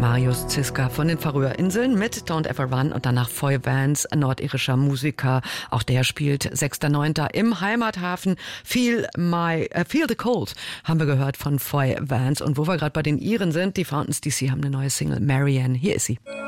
Marius Ziska von den Färöerinseln mit Don't Ever Run und danach Foy Vance, ein nordirischer Musiker. Auch der spielt 6.9. im Heimathafen. Feel the Cold haben wir gehört von Foy Vance. Und wo wir gerade bei den Iren sind, die Fountains DC haben eine neue Single, Marianne. Hier ist sie.